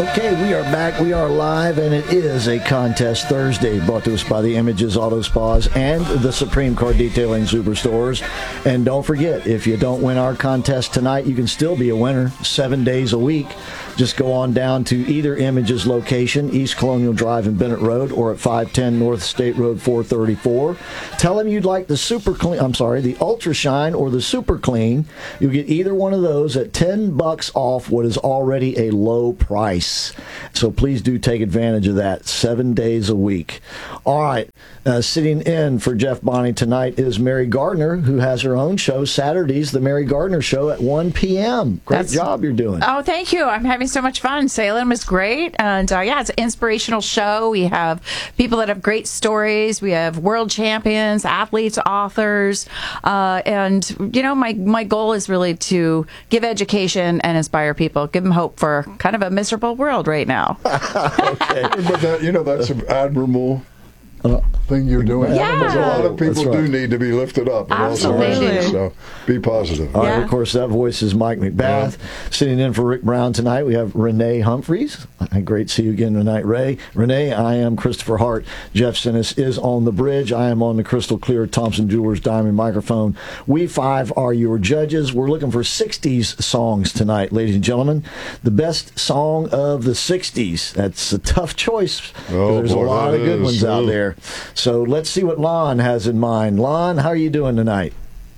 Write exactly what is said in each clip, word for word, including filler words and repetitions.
Okay, we are back. We are live, and it is a Contest Thursday brought to us by the Images Auto Spas and the Supreme Car Detailing Superstores. And don't forget, if you don't win our contest tonight, you can still be a winner seven days a week. Just go on down to either Images location, East Colonial Drive and Bennett Road, or at five ten North State Road four thirty-four. Tell them you'd like the Super Clean, I'm sorry, the Ultra Shine or the Super Clean. You'll get either one of those at ten bucks off what is already a low price. So please do take advantage of that seven days a week. All right, uh, sitting in for Jeff Bonney tonight is Mary Gardner, who has her own show Saturdays, the Mary Gardner Show at one p.m. Great That's, job you're doing. Oh, thank you. I'm having so much fun. Salem was great. And uh, yeah, it's an inspirational show. We have people that have great stories. We have world champions, athletes, authors. Uh, and, you know, my, my goal is really to give education and inspire people, give them hope for kind of a miserable world right now. Okay. But that, you know, that's an admirable thing you're doing. Yeah. Because a lot of people right. do need to be lifted up in Absolutely. all directions. So be positive. All Yeah. right, of course, that voice is Mike McBath. Yeah. Sitting in for Rick Brown tonight, we have Renee Humphreys. Great to see you again tonight, Ray. Renee, I am Christopher Hart. Jeff Sinnis is on the bridge. I am on the crystal clear Thompson Jewelers Diamond microphone. We five are your judges. We're looking for sixties songs tonight, ladies and gentlemen. The best song of the sixties. That's a tough choice. Oh, There's boy, a lot that of good is. ones out Ooh. there. So let's see what Lon has in mind. Lon, how are you doing tonight?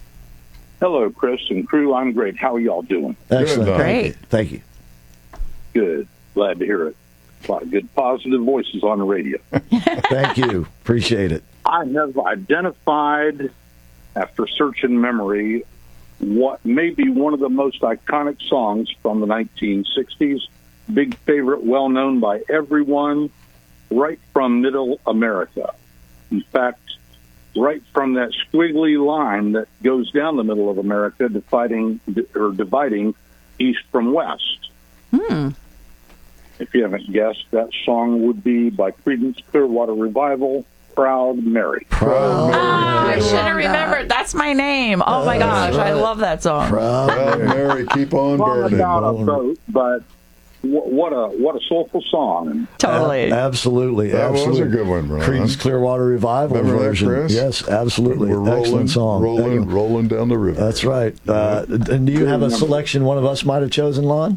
Hello, Chris and crew. I'm great. How are y'all doing? Excellent. Good, Great. Thank you. Good. Glad to hear it. A lot of good positive voices on the radio. Thank you. Appreciate it. I have identified, after searching memory, what may be one of the most iconic songs from the nineteen sixties. Big favorite, well known by everyone, right from Middle America. In fact, right from that squiggly line that goes down the middle of America, dividing or dividing east from west. Hmm. If you haven't guessed, that song would be by Creedence Clearwater Revival, Proud Mary. Proud Mary. Ah, I should have remembered. That's my name. Oh, my gosh. I love that song. Proud Proud Mary. Mary, keep on Song burning. about a boat, but wh- what a what a soulful song. Totally. A- absolutely. That was absolutely. a good one, Ron. Creedence Clearwater Revival Remember that, version. Chris? Yes, absolutely. We're rolling, Excellent song. Thank rolling, you. rolling down the river. That's right. Uh, and do you have a selection one of us might have chosen, Lon?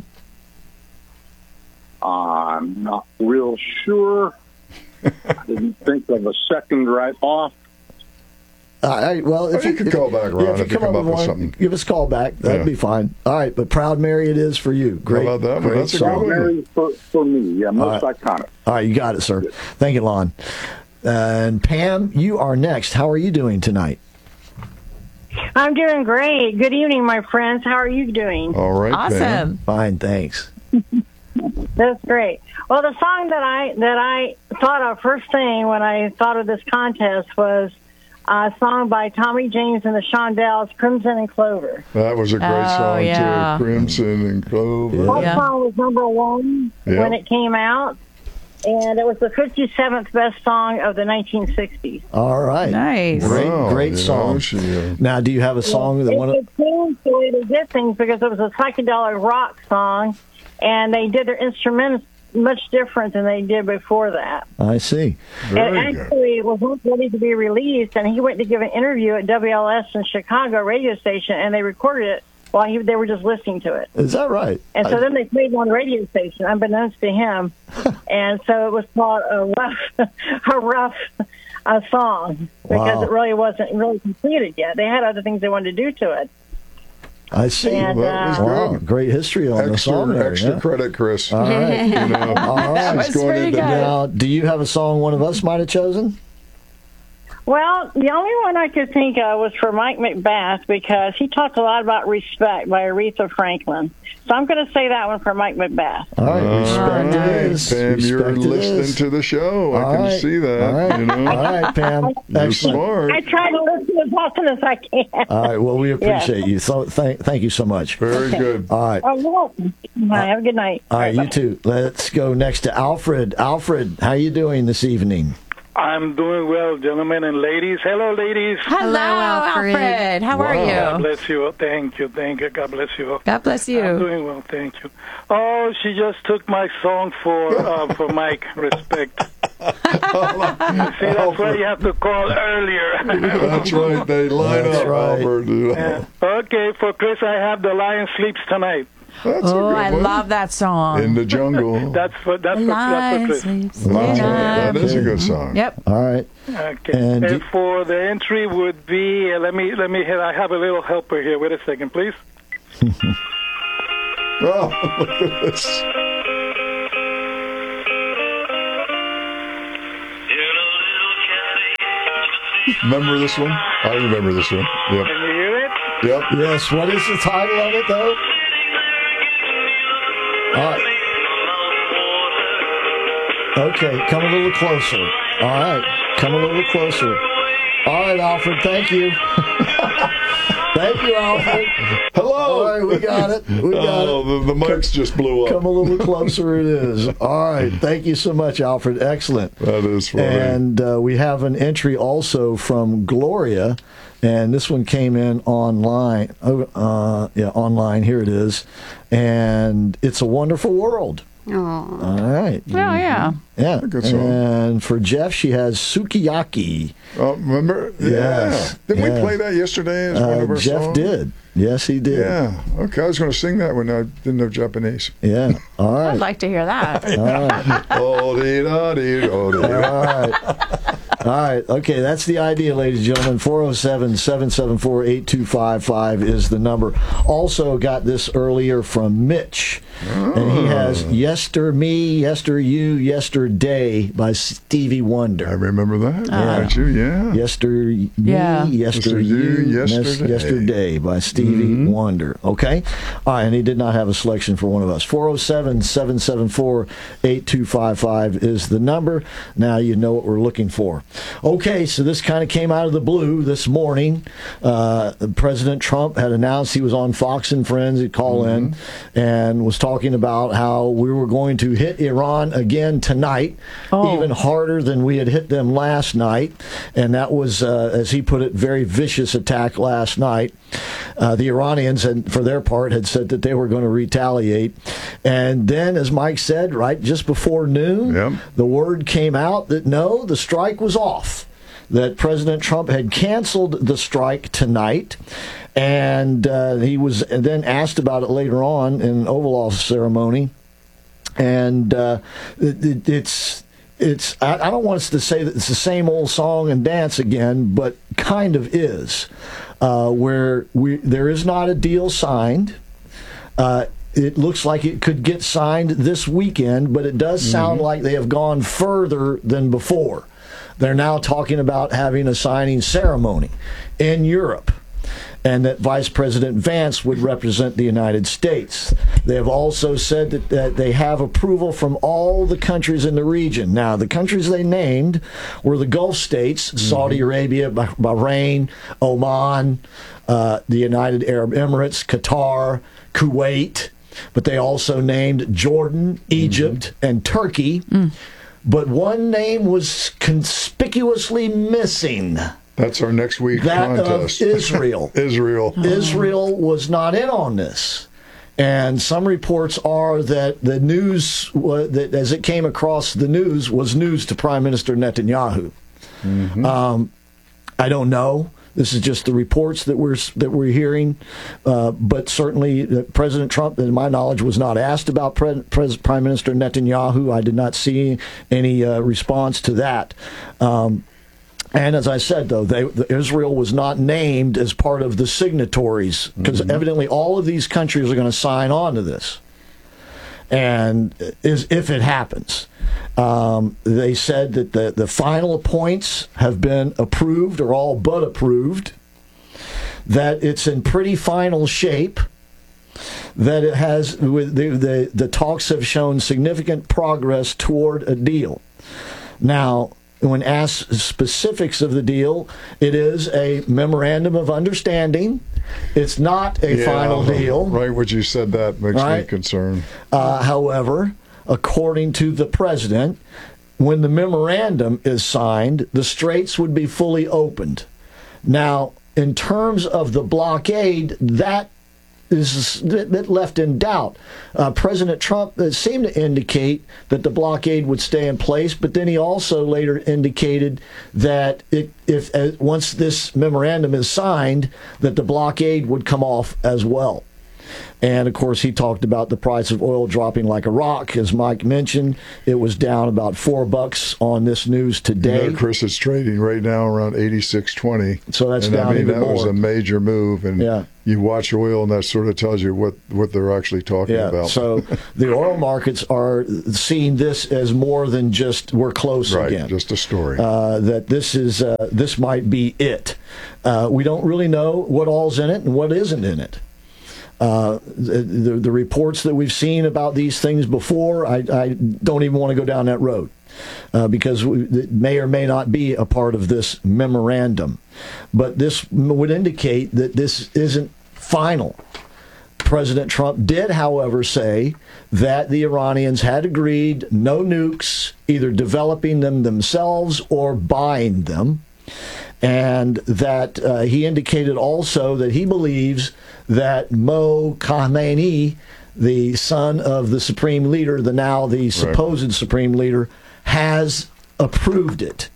I'm not real sure. I didn't think of a second right off. Uh, all right, well, if Oh, you could call back, Ron, yeah, if you come up with one, something. give us a call back. That'd Yeah. be fine. All right, but Proud Mary it is for you. Great, about that one? great That's a good song. one. Mary for, for me, yeah, most All iconic. All right, you got it, sir. Thank you, Lon. And Pam, you are next. How are you doing tonight? I'm doing great. Good evening, my friends. How are you doing? All right, Pam. Awesome. Fine, thanks. That's great. Well, the song that I that I thought of first thing when I thought of this contest was a song by Tommy James and the Shondells, "Crimson and Clover." That was a great Oh, song, yeah. too. Crimson and Clover. That Yeah. song was number one Yep. when it came out, and it was the fifty-seventh best song of the nineteen sixties. All right. Nice. Great, Wow, great you know, song. she, uh, Now, do you have a song that it, one of it changed the way they did things because it was a psychedelic rock song, and they did their instruments much different than they did before that. I see. very It good. actually was not ready to be released, and he went to give an interview at W L S in Chicago radio station, and they recorded it while he, they were just listening to it. Is that right? And so I- then they played it on the radio station, unbeknownst to him, and so it was called a rough, a rough uh, song because Wow. it really wasn't really completed yet. They had other things they wanted to do to it. I see. And, That was uh, Wow, good. great history on the song Extra, there. extra yeah. credit, Chris. All right. You know, All right. was she's going pretty into good. Now, do you have a song one of us might have chosen? Well, the only one I could think of was for Mike McBath because he talked a lot about Respect by Aretha Franklin. So I'm going to say that one for Mike McBath. All right. All Respect right, it is. Pam, you're Respect it listening is. to the show. I All can right. see that. All right. You know, All right, Pam. you're Excellent. smart. I try to listen as often as I can. All right. Well, we appreciate you. So, thank, thank you so much. Very good. All right. Oh, you're welcome. All right, have a good night. All right, Bye. you too. Let's go next to Alfred. Alfred, how you doing this evening? I'm doing well, gentlemen and ladies. Hello, ladies. Hello, Alfred. Alfred. How are Wow. you? God bless you. Thank you. Thank you. God bless you. God bless I'm you. doing well. Thank you. Oh, she just took my song for uh, for Mike. Respect. See, that's why you have to call earlier. That's right. They line That's up, right. Albert. Yeah. Okay, for Chris, I have The Lion Sleeps Tonight. That's Oh, a good I one. love that song. In the Jungle. That's for that's for, that's for Lion Chris. sleeps That's right. tonight. That is a good song. Yep. All right. Okay. And And, do- for the entry would be uh, let me let me hit. I have a little helper here. Wait a second, please. Oh, look at this. Remember this one? I remember this one. Yep. Can you hear it? Yep. Yes. What is the title of it, though? All right. Okay, come a little closer. All right, come a little closer. All right, Alfred, thank you. Thank you, Alfred. Hello. All right, we got it. We got Oh, it. the, the mics just blew up. Come a little closer, it is. All right, thank you so much, Alfred. Excellent. That is funny. And uh, we have an entry also from Gloria, and this one came in online. Oh, uh, yeah, online. Here it is, and it's a wonderful world. Aw. All right. Oh, yeah. Yeah. good song. And for Jeff, she has Sukiyaki. Oh, remember? Yes. Yeah. Didn't Yeah. we play that yesterday as one Uh, of our Jeff songs? did. Yes, he did. Yeah. Okay, I was going to sing that when I didn't know Japanese. Yeah. All I'd right. like to hear that. All right. Oh, dee da dee oh, dee. All right. All right. Okay, that's the idea, ladies and gentlemen. four oh seven, seven seven four, eight two five five is the number. Also got this earlier from Mitch. And he has Yester Me, Yester You, Yesterday by Stevie I Wonder. remember that. Aren't you? Yeah. Yester Me, Yeah. Yester Yester You, You, Yes- Yesterday. Yesterday by Stevie Wonder. Okay? All right, and he did not have a selection for one of us. four oh seven, seven seven four, eight two five five is the number. Now you know what we're looking for. Okay, so this kind of came out of the blue this morning. Uh, President Trump had announced he was on Fox and Friends. He'd call in and was talking about how we were going to hit Iran again tonight, Oh. even harder than we had hit them last night. And that was, uh, as he put it, very vicious attack last night. Uh, the Iranians, had, for their part, had said that they were going to retaliate. And then, as Mike said, right just before noon, Yep. the word came out that no, the strike was off, that President Trump had canceled the strike tonight. And uh, he was then asked about it later on in an Oval Office ceremony. And uh, it, it, it's it's I, I don't want us to say that it's the same old song and dance again, but kind of is, uh, where we there is not a deal signed. Uh, it looks like it could get signed this weekend, but it does sound like they have gone further than before. They're now talking about having a signing ceremony in Europe, and that Vice President Vance would represent the United States. They have also said that, that they have approval from all the countries in the region. Now, the countries they named were the Gulf states, mm-hmm. Saudi Arabia, Bah- Bahrain, Oman, uh, the United Arab Emirates, Qatar, Kuwait, but they also named Jordan, Egypt, mm-hmm. and Turkey. Mm. But one name was conspicuously missing. That's our next week That contest. of Israel. Israel. Israel was not in on this. And some reports are that the news, wa- that as it came across the news, was news to Prime Minister Netanyahu. Mm-hmm. Um, I don't know. This is just the reports that we're that we're hearing. Uh, but certainly, uh, President Trump, in my knowledge, was not asked about Pre- Pre- Prime Minister Netanyahu. I did not see any uh, response to that. Um, And as I said, though, they, the, Israel was not named as part of the signatories because mm-hmm. evidently all of these countries are going to sign on to this. And is if it happens, um, they said that the, the final points have been approved or all but approved, that it's in pretty final shape, that it has with the, the, the talks have shown significant progress toward a deal. Now, when asked specifics of the deal, it is a memorandum of understanding. It's not a Yeah, final deal. Right, what you said, that makes Right. me concerned. Uh, however, according to the president, when the memorandum is signed, the straits would be fully opened. Now, in terms of the blockade, that is that left in doubt. Uh, President Trump seemed to indicate that the blockade would stay in place, but then he also later indicated that it, if uh, once this memorandum is signed, that the blockade would come off as well. And, of course, he talked about the price of oil dropping like a rock. As Mike mentioned, it was down about four bucks on this news today. You know, Chris, it's trading right now around eighty-six twenty. So that's and down I mean, even that more. was a major move. And yeah. you watch oil, and that sort of tells you what, what they're actually talking yeah. about. So the oil markets are seeing this as more than just we're close right, again. Just a story. Uh, that this is uh, this might be it. Uh, we don't really know what all's in it and what isn't in it. Uh, the, the, the reports that we've seen about these things before, I, I don't even want to go down that road uh, because we, it may or may not be a part of this memorandum. But this would indicate that this isn't final. President Trump did, however, say that the Iranians had agreed no nukes, either developing them themselves or buying them. And that uh, he indicated also that he believes that Mo Khamenei, the son of the supreme leader, the now the supposed right. supreme leader, has approved it.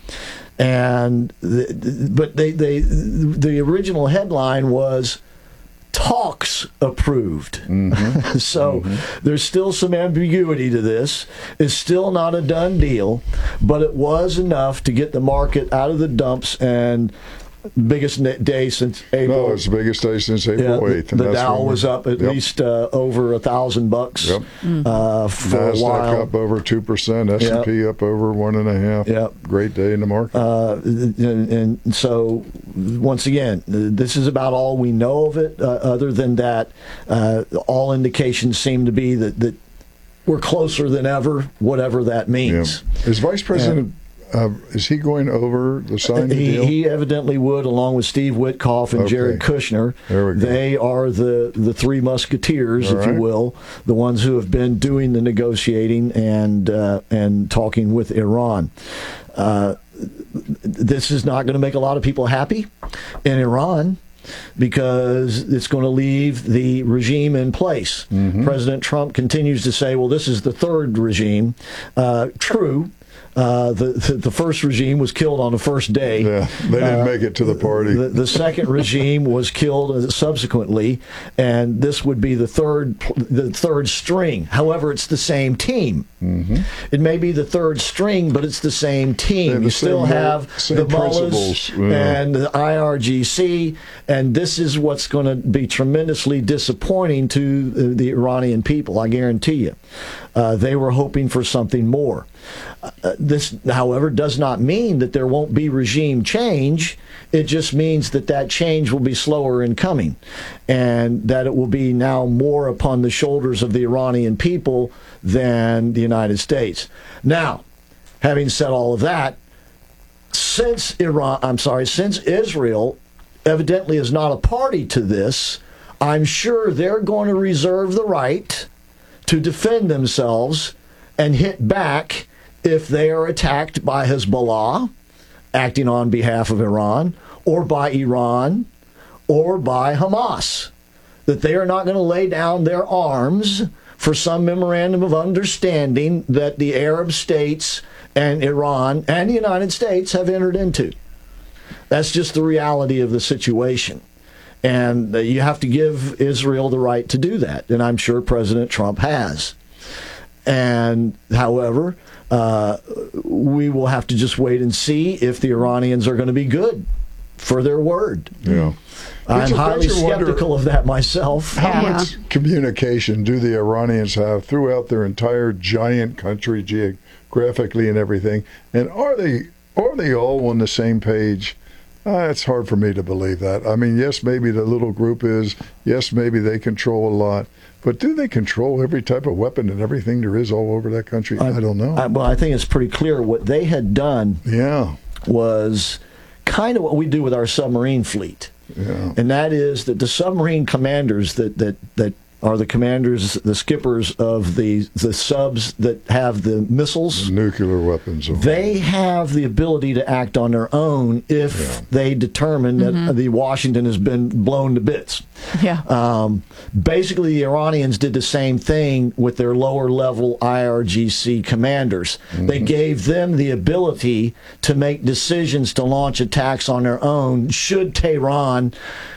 And the, but they, they the original headline was talks approved. Mm-hmm. so mm-hmm. there's still some ambiguity to this. It's still not a done deal, but it was enough to get the market out of the dumps. And biggest day since April. No, it's the biggest day since April yeah, eighth. The, the Dow was up at yep. least uh, over a thousand bucks yep. uh, for NASDAQ a while. up over two percent. S and P yep. up over one and a half. Yep. Great day in the market. Uh, and, and so, once again, this is about all we know of it. Uh, other than that, uh, all indications seem to be that, that we're closer than ever, whatever that means. Yeah. Is Vice President? Uh, Uh, is he going over the signed he, deal? He evidently would, along with Steve Witkoff and okay. Jared Kushner. There we go. They are the, the three musketeers, All if right. you will, the ones who have been doing the negotiating and uh, and talking with Iran. Uh, this is not going to make a lot of people happy in Iran, because it's going to leave the regime in place. Mm-hmm. President Trump continues to say, well, this is the third regime. Uh, true. Uh, the, the the first regime was killed on the first day. Yeah, they didn't uh, make it to the party. The, the second regime was killed subsequently, and this would be the third the third string. However, it's the same team. Mm-hmm. It may be the third string, but it's the same team. You still have the mullahs yeah. and the I R G C, and this is what's going to be tremendously disappointing to the, the Iranian people, I guarantee you. Uh, they were hoping for something more. Uh, this, however, does not mean that there won't be regime change. It just means that that change will be slower in coming, and that it will be now more upon the shoulders of the Iranian people than the United States. Now, having said all of that, since Iran, I'm sorry, since Israel evidently is not a party to this, I'm sure they're going to reserve the right to defend themselves and hit back if they are attacked by Hezbollah, acting on behalf of Iran, or by Iran, or by Hamas. That they are not going to lay down their arms for some memorandum of understanding that the Arab states and Iran and the United States have entered into. That's just the reality of the situation. And you have to give Israel the right to do that. And I'm sure President Trump has. And, however, uh, we will have to just wait and see if the Iranians are going to be good for their word. Yeah. I'm Which highly makes you wonder, skeptical of that myself. How Yeah. much communication do the Iranians have throughout their entire giant country geographically and everything? And are they are they all on the same page? Uh, it's hard for me to believe that. I mean, yes, maybe the little group is. Yes, maybe they control a lot. But do they control every type of weapon and everything there is all over that country? I, I don't know. I, well, I think it's pretty clear what they had done yeah. was kind of what we do with our submarine fleet. Yeah. And that is that the submarine commanders that, that, that are the commanders, the skippers of the the subs that have the missiles. Nuclear weapons. They have the ability to act on their own if Yeah. they determine Mm-hmm. that the Washington has been blown to bits. Yeah. Um, basically, the Iranians did the same thing with their lower level I R G C commanders. They gave them the ability to make decisions to launch attacks on their own should Tehran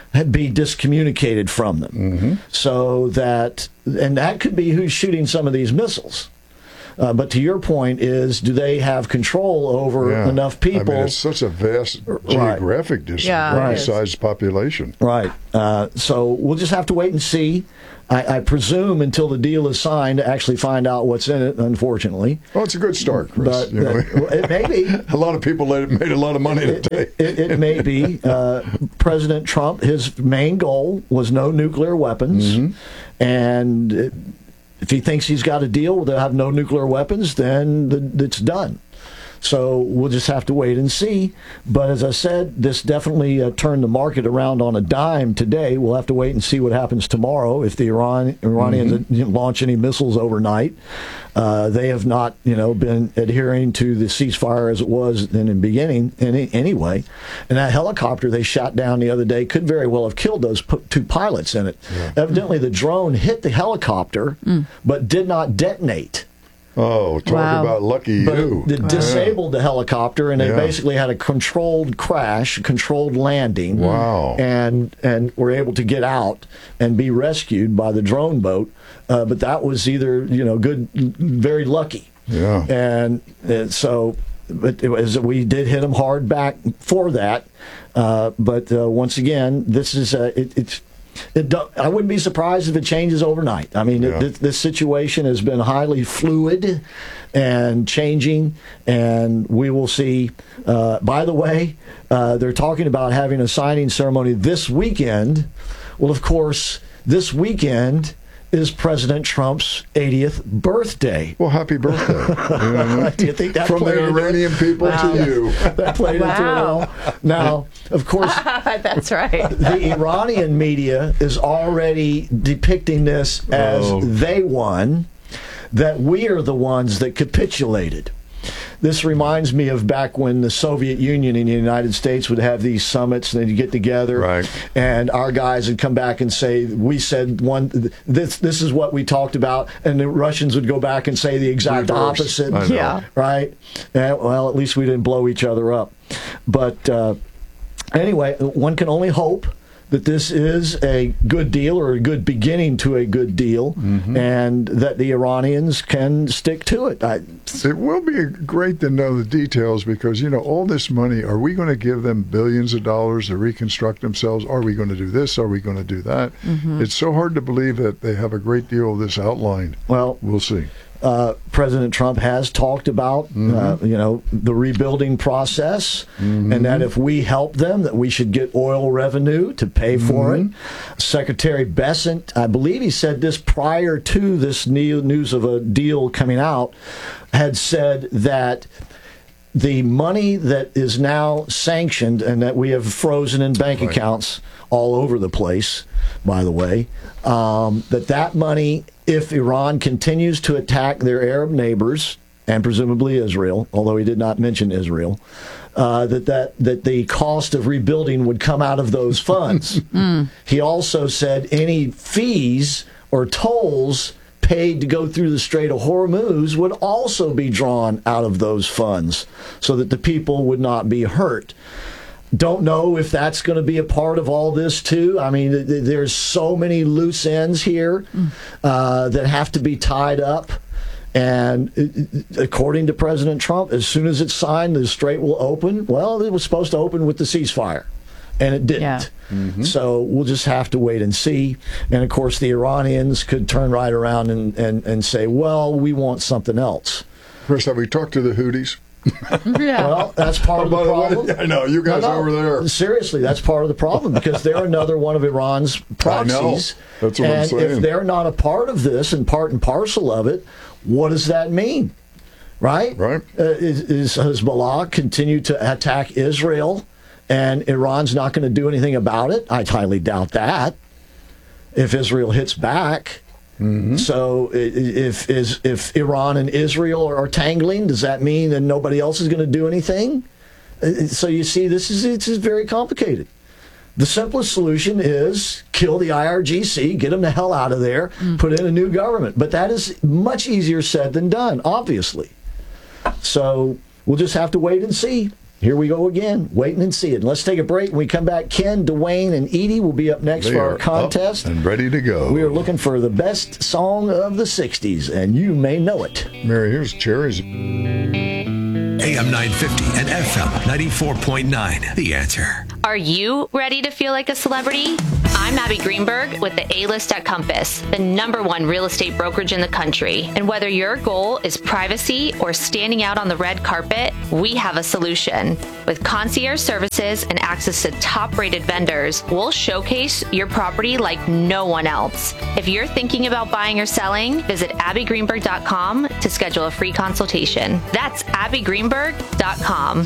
be discommunicated from them. Mm-hmm. So that, and that could be who's shooting some of these missiles. Uh, but to your point is, do they have control over Yeah. enough people? I mean, it's such a vast geographic distance, Yeah, it right, is. sized population. Right. Uh, so we'll just have to wait and see. I, I presume until the deal is signed to actually find out what's in it, unfortunately. Well, it's a good start, Chris. But you know. uh, it may be. A lot of people made a lot of money It, today. it, it may be. Uh, President Trump, his main goal was no nuclear weapons. Mm-hmm. And it, if he thinks he's got a deal where they'll have no nuclear weapons, then the, it's done. So we'll just have to wait and see. But as I said, this definitely uh, turned the market around on a dime today. We'll have to wait and see what happens tomorrow if the Iran Iranians Mm-hmm. launch any missiles overnight. Uh, they have not, you know, been adhering to the ceasefire as it was in the beginning. Any, anyway, and that helicopter they shot down the other day could very well have killed those p- two pilots in it. Yeah. Evidently, the drone hit the helicopter, but did not detonate. Oh, talk Wow. about lucky But you. it, it disabled the helicopter, and they Yeah. basically had a controlled crash, controlled landing. Wow. And and were able to get out and be rescued by the drone boat. Uh, but that was either you know good, very lucky. Yeah. And uh, so, but it was we did hit them hard back for that. Uh, but uh, once again, this is uh, it, it's. It do, I wouldn't be surprised if it changes overnight. I mean, Yeah. it, this, this situation has been highly fluid and changing, and we will see. Uh, by the way, uh, they're talking about having a signing ceremony this weekend. Well, of course, this weekend is President Trump's eightieth birthday. Well, happy birthday. You know what I mean? Do you think that From played the into it? Iranian people Wow. to you. That played into it Wow. all. Now, of course, That's right. the Iranian media is already depicting this as Oh. they won, that we are the ones that capitulated. This reminds me of back when the Soviet Union and the United States would have these summits and they'd get together, Right. and our guys would come back and say, "We said one. This this is what we talked about," and the Russians would go back and say the exact Reverse. opposite. I know. Yeah. Right? Uh, well, at least we didn't blow each other up. But uh, anyway, one can only hope that this is a good deal or a good beginning to a good deal, and that the Iranians can stick to it. I, It will be great to know the details because, you know, all this money, are we going to give them billions of dollars to reconstruct themselves? Are we going to do this? Are we going to do that? It's so hard to believe that they have a great deal of this outlined. well, We'll see. uh, President Trump has talked about, uh, you know, the rebuilding process, and that if we help them, that we should get oil revenue to pay for it. Secretary Bessent, I believe he said this prior to this new news of a deal coming out, had said that the money that is now sanctioned and that we have frozen in bank Right. accounts all over the place, by the way, um, that that money, if Iran continues to attack their Arab neighbors and presumably Israel, although he did not mention Israel, uh, that, that that the cost of rebuilding would come out of those funds. He also said any fees or tolls paid to go through the Strait of Hormuz would also be drawn out of those funds so that the people would not be hurt. Don't know if that's going to be a part of all this too. I mean, th- th- there's so many loose ends here uh, that have to be tied up. And uh, according to President Trump, as soon as it's signed, the strait will open. Well, it was supposed to open with the ceasefire, and it didn't. Yeah. So we'll just have to wait and see. And of course, the Iranians could turn right around and, and, and say, well, we want something else. Chris, have we talked to the Houthis? Yeah. Well, that's part of the By the way, problem. I know, you guys No, no. over there. Seriously, that's part of the problem because they're another one of Iran's proxies. That's what I'm and saying. if they're not a part of this and part and parcel of it, what does that mean? Right? Right. Uh, is, is Hezbollah continue to attack Israel and Iran's not going to do anything about it? I highly doubt that. if Israel hits back. Mm-hmm. So if is if Iran and Israel are tangling, does that mean that nobody else is going to do anything? So you see, this is it's very complicated. The simplest solution is kill the I R G C, get them the hell out of there, mm. put in a new government. But that is much easier said than done, obviously. So we'll just have to wait and see. Here we go again, waiting and see it. Let's take a break. When we come back, Ken, Dwayne, and Edie will be up next they for our contest. Up and ready to go. We are looking for the best song of the sixties, and you may know it. Mary, here's Cherries. A M nine fifty and F M ninety-four point nine. The Answer. Are you ready to feel like a celebrity? I'm Abby Greenberg with the A-List at Compass, the number one real estate brokerage in the country. And whether your goal is privacy or standing out on the red carpet, we have a solution. With concierge services and access to top-rated vendors, we'll showcase your property like no one else. If you're thinking about buying or selling, visit abby greenberg dot com to schedule a free consultation. That's abby greenberg dot com.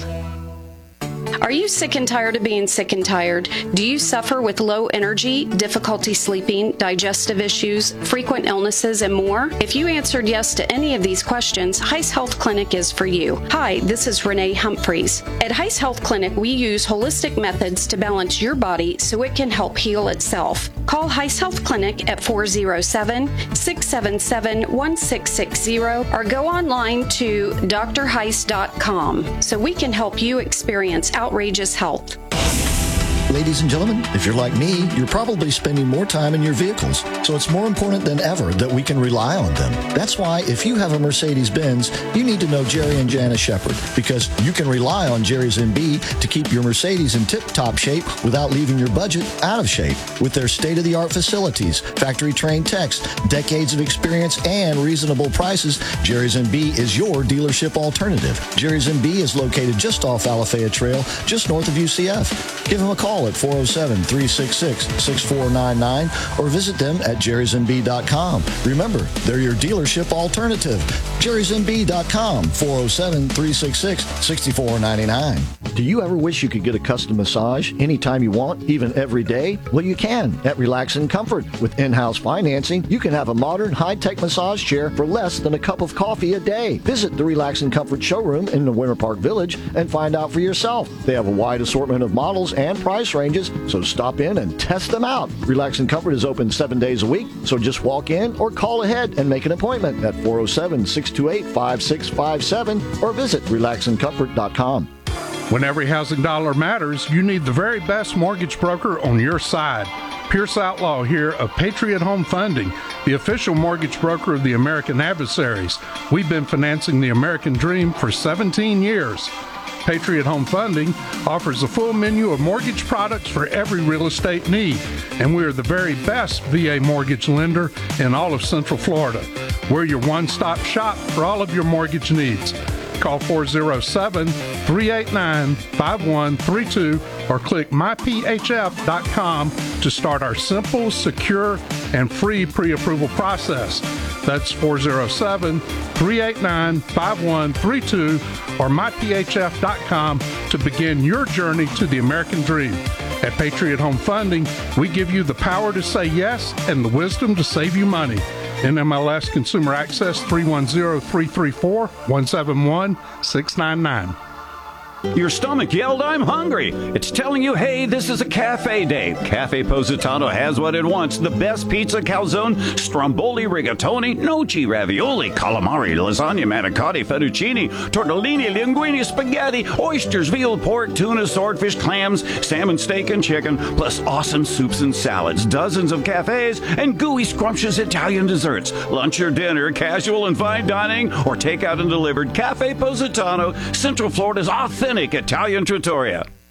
Are you sick and tired of being sick and tired? Do you suffer with low energy, difficulty sleeping, digestive issues, frequent illnesses, and more? If you answered yes to any of these questions, Heiss Health Clinic is for you. Hi, this is Renee Humphreys. At Heiss Health Clinic, we use holistic methods to balance your body so it can help heal itself. Call Heiss Health Clinic at four oh seven, six seven seven, one six six zero or go online to d r heiss dot com so we can help you experience outrageous health. Ladies and gentlemen, if you're like me, you're probably spending more time in your vehicles, so it's more important than ever that we can rely on them. That's why if you have a Mercedes-Benz, you need to know Jerry and Janice Shepard, because you can rely on Jerry's M B to keep your Mercedes in tip-top shape without leaving your budget out of shape. With their state-of-the-art facilities, factory-trained techs, decades of experience, and reasonable prices, Jerry's M B is your dealership alternative. Jerry's M B is located just off Alafaya Trail, just north of U C F. Give them a call at four oh seven, three six six, six four nine nine or visit them at jerrys m b dot com. Remember, they're your dealership alternative. jerrys m b dot com, four oh seven, three six six, six four nine nine. Do you ever wish you could get a custom massage anytime you want, even every day? Well, you can at Relax and Comfort. With in-house financing, you can have a modern, high-tech massage chair for less than a cup of coffee a day. Visit the Relax and Comfort showroom in the Winter Park Village and find out for yourself. They have a wide assortment of models and price ranges, so stop in and test them out. Relax and Comfort is open seven days a week, so just walk in or call ahead and make an appointment at four oh seven, six two eight, five six five seven or visit relax and comfort dot com. When every housing dollar matters, you need the very best mortgage broker on your side. Pierce Outlaw here of Patriot Home Funding, the official mortgage broker of the American Adversaries. We've been financing the American dream for seventeen years. Patriot Home Funding offers a full menu of mortgage products for every real estate need, and we are the very best V A mortgage lender in all of Central Florida. We're your one-stop shop for all of your mortgage needs. Call four oh seven, three eight nine, five one three two or click my p h f dot com to start our simple, secure, and free pre-approval process. That's four oh seven, three eight nine, five one three two or my p h f dot com to begin your journey to the American dream. At Patriot Home Funding, we give you the power to say yes and the wisdom to save you money. N M L S Consumer Access three one zero, three three four, one seven one, six nine nine. Your stomach yelled, "I'm hungry." It's telling you, hey, this is a cafe day. Cafe Positano has what it wants. The best pizza, calzone, stromboli, rigatoni, gnocchi, ravioli, calamari, lasagna, manicotti, fettuccine, tortellini, linguine, spaghetti, oysters, veal, pork, tuna, swordfish, clams, salmon, steak, and chicken, plus awesome soups and salads, dozens of cafes, and gooey, scrumptious Italian desserts. Lunch or dinner, casual and fine dining, or takeout and delivered. Cafe Positano, Central Florida's authentic Italian trattoria.